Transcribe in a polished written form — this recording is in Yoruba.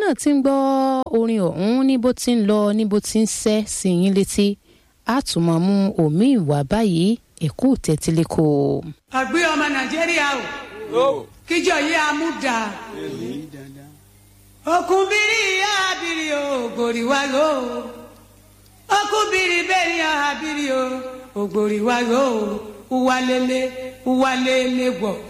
náà ti ń gbọ́ orin ọ̀hún ní bó ti ń lọ ní bó ti ń sẹ́ sí yín létí á tún máa mú omi ìwà báyìí ẹ̀kú tẹ̀tílẹ́kọ̀. àgbẹ̀ ọmọ nàìjíríà o kíjọ yìí amúdà okùnbírí àbírí o ògòrì wa lò ó okùnbírí bẹ́ẹ̀ni àbírí o ògòrì wa lò ó uwalele gbọ̀